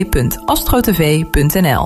www.astrotv.nl.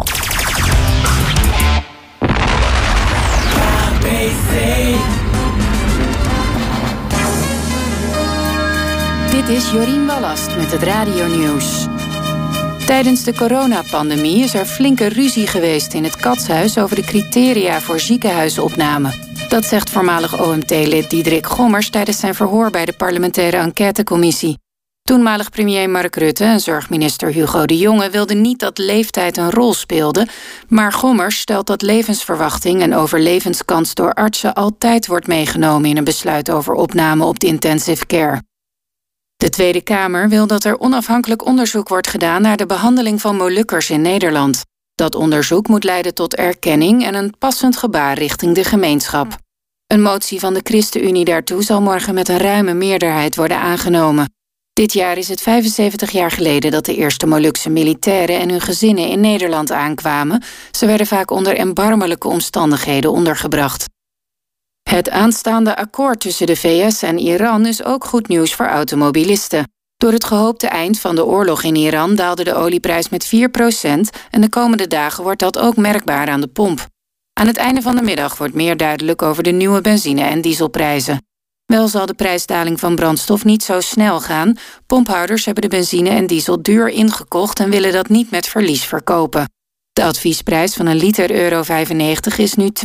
Dit is Jorien Wallast met het radionieuws. Tijdens de coronapandemie is er flinke ruzie geweest in het Katshuis over de criteria voor ziekenhuisopname. Dat zegt voormalig OMT-lid Diederik Gommers tijdens zijn verhoor bij de parlementaire enquêtecommissie. Toenmalig premier Mark Rutte en zorgminister Hugo de Jonge wilden niet dat leeftijd een rol speelde, maar Gommers stelt dat levensverwachting en overlevenskans door artsen altijd wordt meegenomen in een besluit over opname op de intensive care. De Tweede Kamer wil dat er onafhankelijk onderzoek wordt gedaan naar de behandeling van Molukkers in Nederland. Dat onderzoek moet leiden tot erkenning en een passend gebaar richting de gemeenschap. Een motie van de ChristenUnie daartoe zal morgen met een ruime meerderheid worden aangenomen. Dit jaar is het 75 jaar geleden dat de eerste Molukse militairen en hun gezinnen in Nederland aankwamen. Ze werden vaak onder erbarmelijke omstandigheden ondergebracht. Het aanstaande akkoord tussen de VS en Iran is ook goed nieuws voor automobilisten. Door het gehoopte eind van de oorlog in Iran daalde de olieprijs met 4% en de komende dagen wordt dat ook merkbaar aan de pomp. Aan het einde van de middag wordt meer duidelijk over de nieuwe benzine- en dieselprijzen. Wel zal de prijsdaling van brandstof niet zo snel gaan. Pomphouders hebben de benzine en diesel duur ingekocht en willen dat niet met verlies verkopen. De adviesprijs van een liter euro 95 is nu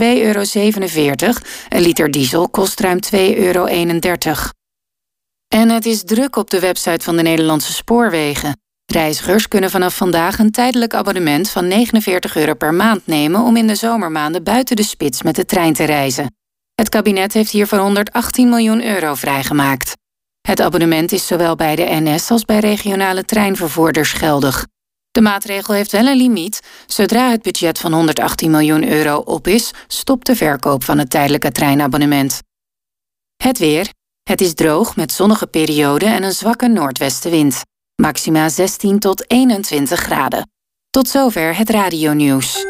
€2,47. Een liter diesel kost ruim €2,31. En het is druk op de website van de Nederlandse Spoorwegen. Reizigers kunnen vanaf vandaag een tijdelijk abonnement van €49 per maand nemen om in de zomermaanden buiten de spits met de trein te reizen. Het kabinet heeft hiervoor €118 miljoen vrijgemaakt. Het abonnement is zowel bij de NS als bij regionale treinvervoerders geldig. De maatregel heeft wel een limiet. Zodra het budget van €118 miljoen op is, stopt de verkoop van het tijdelijke treinabonnement. Het weer. Het is droog met zonnige perioden en een zwakke noordwestenwind. Maxima 16 tot 21 graden. Tot zover het radionieuws.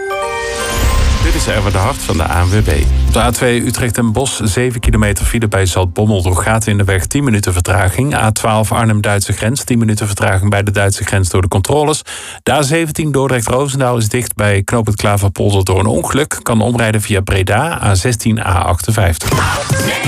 Dit is Erwin de Hart van de ANWB. Op de A2 Utrecht en Bosch 7 kilometer file bij Zaltbommel door gaten in de weg, 10 minuten vertraging. A12 Arnhem-Duitse grens, 10 minuten vertraging bij de Duitse grens door de controles. De A17 Dordrecht-Roosendaal is dicht bij knooppunt Klaverpolder door een ongeluk. Kan omrijden via Breda, A16 A58.